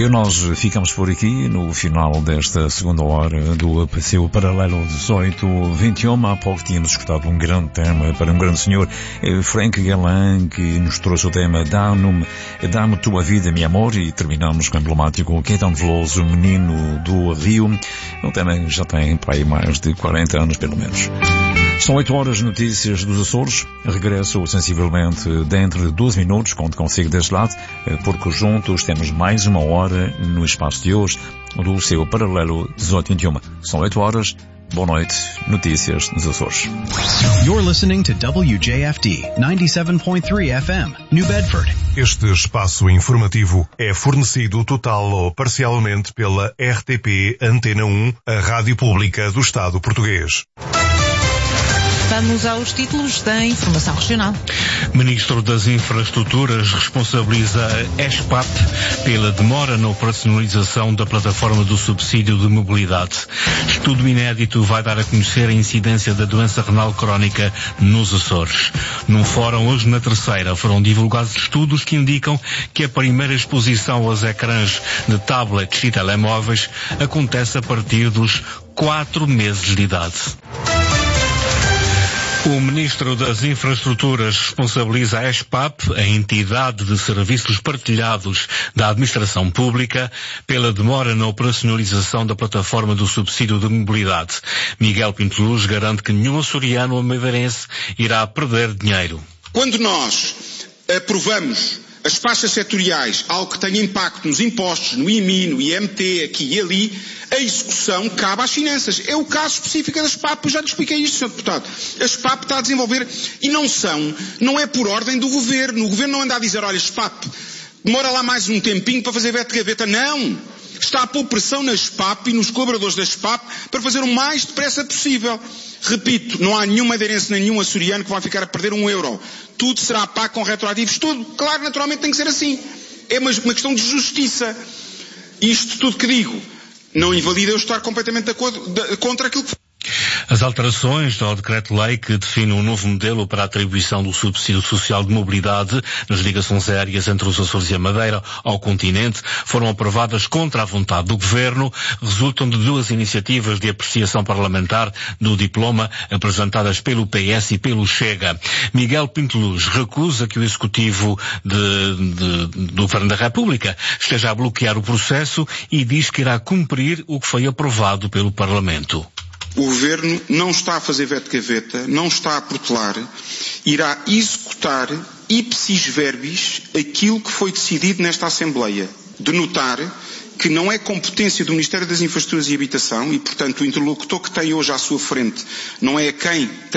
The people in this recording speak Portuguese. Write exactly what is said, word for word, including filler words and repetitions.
E nós ficamos por aqui no final desta segunda hora do Passeio Paralelo dezoito vinte e um. Há pouco tínhamos escutado um grande tema para um grande senhor, Frank Galan, que nos trouxe o tema Dá-me, Dá-me Tua Vida, Meu Amor, e terminamos com o emblemático Caetano Veloso, Menino do Rio. Um tema que já tem para aí mais de quarenta anos, pelo menos. São oito horas de notícias dos Açores. Regresso sensivelmente dentro de doze minutos, conto consigo deste lado, porque juntos temos mais uma hora no espaço de hoje do seu Paralelo dezoito vinte e um. São oito horas. Boa noite. Notícias nos Açores. You're listening to W J F D ninety-seven point three F M, New Bedford. Este espaço informativo é fornecido total ou parcialmente pela R T P Antena um, a rádio pública do Estado português. Vamos aos títulos da informação regional. Ministro das Infraestruturas responsabiliza a ESPAP pela demora na operacionalização da plataforma do subsídio de mobilidade. Estudo inédito vai dar a conhecer a incidência da doença renal crónica nos Açores. Num fórum hoje na Terceira foram divulgados estudos que indicam que a primeira exposição aos ecrãs de tablets e telemóveis acontece a partir dos quatro meses de idade. O Ministro das Infraestruturas responsabiliza a ESPAP, a entidade de serviços partilhados da Administração Pública, pela demora na operacionalização da plataforma do subsídio de mobilidade. Miguel Pinto Luz garante que nenhum açoriano ou madeirense irá perder dinheiro. Quando nós aprovamos as faixas setoriais, algo que tenha impacto nos impostos, no I M I, no I M T, aqui e ali, a execução cabe às finanças. É o caso específico da ESPAP, eu já lhe expliquei isto, senhor Deputado. A ESPAP está a desenvolver, e não são, não é por ordem do Governo. O Governo não anda a dizer, olha, ESPAP, demora lá mais um tempinho para fazer veto de gaveta. Não! Está a pôr pressão na ESPAP e nos colaboradores da ESPAP para fazer o mais depressa possível. Repito, não há nenhum madeirense nem nenhum açoriano que vai ficar a perder um euro. Tudo será pago com retroativos, tudo. Claro, naturalmente tem que ser assim. É uma, uma questão de justiça. Isto tudo que digo não invalida eu estar completamente de acordo, de, contra aquilo que... As alterações ao decreto-lei que define um novo modelo para a atribuição do subsídio social de mobilidade nas ligações aéreas entre os Açores e a Madeira ao continente foram aprovadas contra a vontade do Governo, resultam de duas iniciativas de apreciação parlamentar do diploma apresentadas pelo P S e pelo Chega. Miguel Pinto Luz recusa que o Executivo de, de, do Governo da República esteja a bloquear o processo e diz que irá cumprir o que foi aprovado pelo Parlamento. O Governo não está a fazer veto de gaveta, não está a protelar, irá executar ipsis verbis aquilo que foi decidido nesta Assembleia. De notar que não é competência do Ministério das Infraestruturas e Habitação e, portanto, o interlocutor que tem hoje à sua frente não é a quem